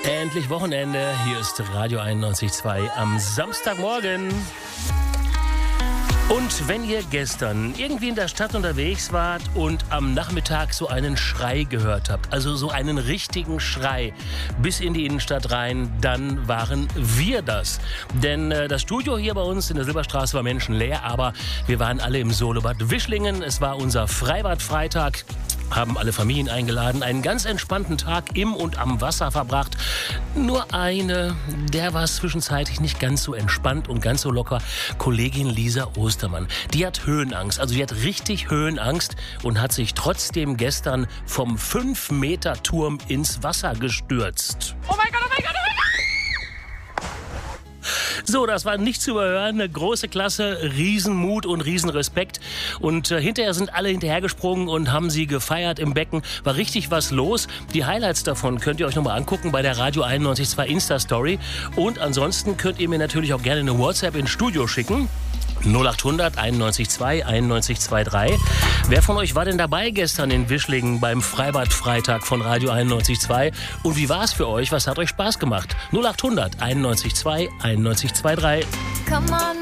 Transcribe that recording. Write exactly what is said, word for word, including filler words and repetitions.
Endlich Wochenende. Hier ist Radio einundneunzig Komma zwei am Samstagmorgen. Und wenn ihr gestern irgendwie in der Stadt unterwegs wart und am Nachmittag so einen Schrei gehört habt, also so einen richtigen Schrei bis in die Innenstadt rein, dann waren wir das. Denn äh, das Studio hier bei uns in der Silberstraße war menschenleer, aber wir waren alle im Solobad Wischlingen. Es war unser Freibad-Freitag. Haben alle Familien eingeladen, einen ganz entspannten Tag im und am Wasser verbracht. Nur eine, der war zwischenzeitlich nicht ganz so entspannt und ganz so locker. Kollegin Lisa Ostermann, die hat Höhenangst, also die hat richtig Höhenangst und hat sich trotzdem gestern vom fünf Meter Turm ins Wasser gestürzt. Oh mein Gott, oh mein Gott, oh mein Gott! So, das war nicht zu überhören. Eine große Klasse, Riesenmut und Riesenrespekt. Und äh, hinterher sind alle hinterhergesprungen und haben sie gefeiert im Becken. War richtig was los. Die Highlights davon könnt ihr euch nochmal angucken bei der Radio einundneunzig Komma zwei Insta-Story. Und ansonsten könnt ihr mir natürlich auch gerne eine WhatsApp ins Studio schicken. null acht hundert einundneunzig zwei einundneunzig drei. Wer von euch war denn dabei gestern in Wischlingen beim Freibad-Freitag von Radio einundneunzig Komma zwei? Und wie war es für euch? Was hat euch Spaß gemacht? null acht hundert einundneunzig zwei einundneunzig drei.